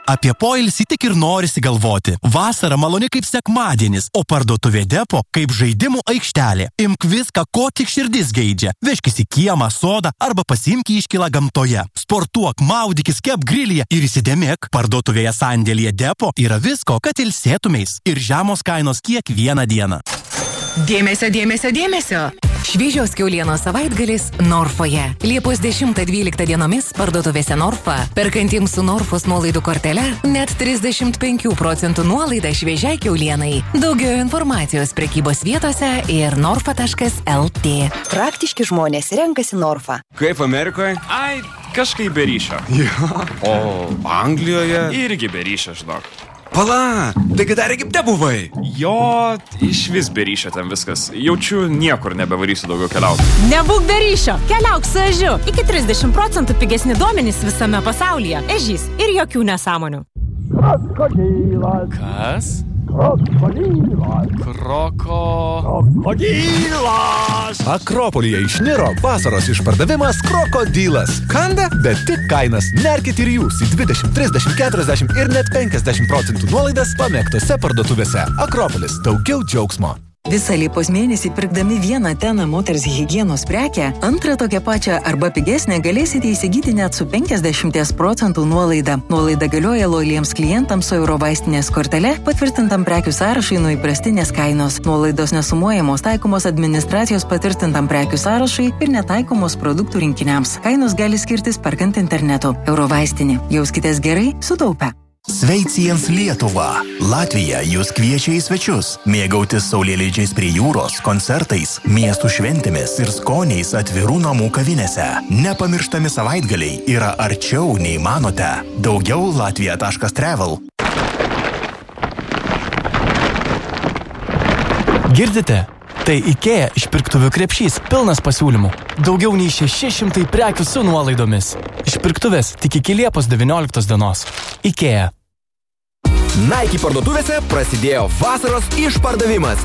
Apie poilsį tik ir norisi galvoti. Vasara maloni kaip sekmadienis, o parduotuvė Depo kaip žaidimų aikštelė. Imk viską, ko tik širdis geidžia. Vežkis į kiemą, sodą arba pasiimk iškylą gamtoje. Sportuok, maudykis, kep grilyje ir įsidėmėk. Parduotuvėje sandėlyje Depo yra visko, kad ilsėtumeis. Ir žemos kainos kiekvieną dieną. Dėmesio, dėmesio, dėmesio! Šviežios kiaulienos savaitgalis Norfoje. Liepos 10-12 dienomis parduotuvėse Norfa. Perkantiems su Norfos nuolaidų kortele net 35% nuolaida šviežiai kiaulienai. Daugiau informacijos prekybos vietose ir norfa.lt. Praktiški žmonės renkasi Norfa. Kaip Amerikoje? Ai, kažkaip be ryšio. Ja. O Anglijoje? irgi be ryšio, žinok. Pala, taigi dar Egipte buvai? Jo, iš vis be ryšio ten viskas. Jaučiu, niekur nebevarysiu daugiau keliauti. Nebūk be ryšio, keliauk su Ežiu. Iki 30% pigesni duomenys visame pasaulyje. Ežys ir jokių nesąmonių. Kas? Akropolyje išniro vasaros išpardavimas Krokodilas. Kanda, bet tik kainas. Nerkit ir jūs į 20, 30, 40 ir net 50% nuolaidas pamėgtose parduotuvėse. Akropolis. Daugiau džiaugsmo. Visą Liepos mėnesį pirkdami vieną Tena moters higienos prekę, antrą tokią pačią arba pigesnę galėsite įsigyti net su 50% nuolaida. Nuolaida galioja lojaliems klientams su Eurovaistinės kortele, patvirtintam prekių sąrašai nuo įprastinės kainos. Nuolaidos nesumuojamos, taikomos administracijos patvirtintam prekių sąrašai ir netaikomos produktų rinkiniams. Kainos gali skirtis perkant internetu. Eurovaistinė. Jauskitės gerai, sutaupę. Sveiciens Lietuva. Latvija jūs kviečia į svečius. Mėgautis saulėlydžiais prie jūros, koncertais, miestų šventėmis ir skoniais atvirų namų kavinėse. Nepamirštami savaitgaliai yra arčiau nei manote. Daugiau latvija.travel. Girdite? Tai IKEA išpirktuvių krepšys pilnas pasiūlymų. Daugiau nei 600 prekių su nuolaidomis. Išpirktuvės tik iki Liepos 19 dienos. IKEA. Nike parduotuvėse prasidėjo vasaros išpardavimas.